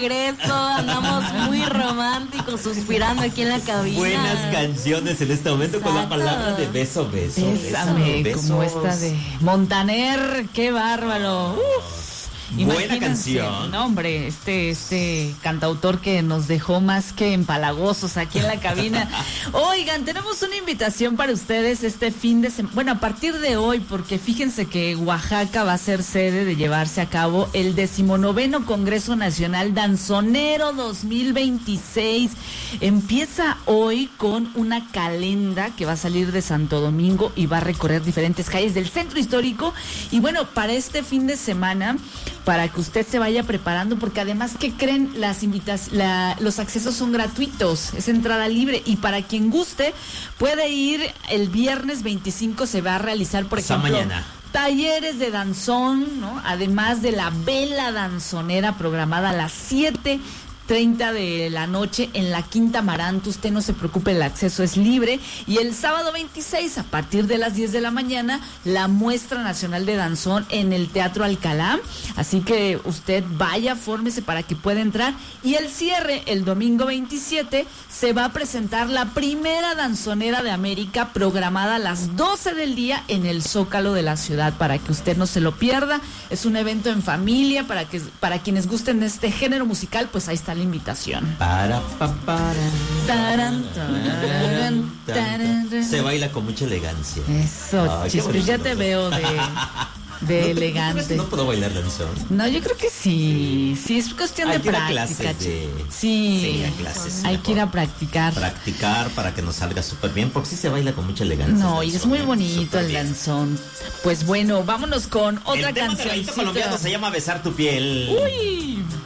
Regreso, andamos muy románticos, suspirando aquí en la cabina. Buenas canciones en este momento. Exacto. Con la palabra de beso, beso. Bésame, como esta de Montaner, qué bárbaro. Buena canción. No, hombre, este cantautor que nos dejó más que empalagosos aquí en la cabina. Oigan, tenemos una invitación para ustedes este fin de semana. Bueno, a partir de hoy, porque fíjense que Oaxaca va a ser sede de llevarse a cabo el 19º Congreso Nacional Danzonero 2026. Empieza hoy con una calenda que va a salir de Santo Domingo y va a recorrer diferentes calles del centro histórico. Y bueno, para este fin de semana, para que usted se vaya preparando, porque además, ¿qué creen? Los accesos son gratuitos, es entrada libre, y para quien guste puede ir el viernes 25, se va a realizar, por ejemplo, mañana, talleres de danzón, ¿no? Además de la vela danzonera programada a las 7:30 de la noche en la Quinta Amaranto. Usted no se preocupe, el acceso es libre. Y el sábado 26, a partir de las 10 de la mañana, la muestra nacional de danzón en el Teatro Alcalá. Así que usted vaya, fórmese para que pueda entrar. Y el cierre, el domingo 27, se va a presentar la primera danzonera de América, programada a las 12 del día en el Zócalo de la ciudad, para que usted no se lo pierda. Es un evento en familia, para quienes gusten de este género musical, pues ahí está la invitación. Se baila con mucha elegancia. Eso, Chispis, ya te veo de elegante. ¿No puedo bailar danzón? No, yo creo que sí. Sí, es cuestión de práctica. Sí, hay clases. Hay que ir a practicar. Practicar para que nos salga súper bien, porque sí se baila con mucha elegancia. No, y es muy bonito el danzón. Pues bueno, vámonos con otra canción. El tema del colombiano se llama Besar tu piel. Uy.